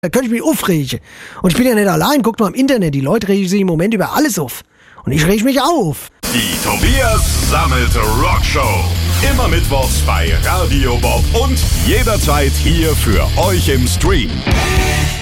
Da könnte ich mich aufregen. Und ich bin ja nicht allein, guckt mal im Internet, die Leute regen sich im Moment über alles auf. Und ich reg mich auf. Die Tobias Sammelte Rockshow. Immer mittwochs bei Radio Bob und jederzeit hier für euch im Stream.